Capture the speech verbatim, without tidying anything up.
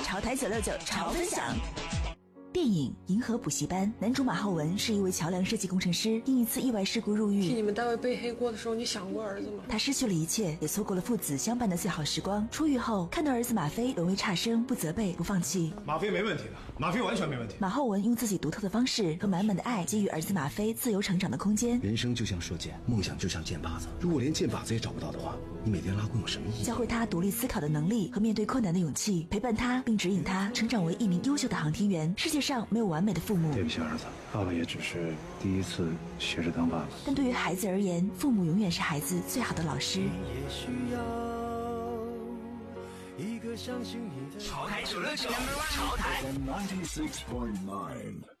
潮台九六九潮分享。电影《银河补习班》，男主马浩文是一位桥梁设计工程师，因一次意外事故入狱。 替你们单位背黑锅的时候，你想过儿子吗？ 他失去了一切，也错过了父子相伴的最好时光。出狱后，看到儿子马飞沦为差生，不责备，不放弃。 马飞没问题的，马飞完全没问题。 马浩文用自己独特的方式和满满的爱，给予儿子马飞自由成长的空间。 人生就像射箭，梦想就像箭靶子。如果连箭靶子也找不到的话，你每天拉弓有什么意义？ 教会他独立思考的能力和面对困难的勇气，陪伴他并指引他成长为一名优秀的航天员。世界上没有完美的父母， 对不起儿子，爸爸也只是第一次学着当爸爸。 但对于孩子而言，父母永远是孩子最好的老师。 潮台九六九，潮台。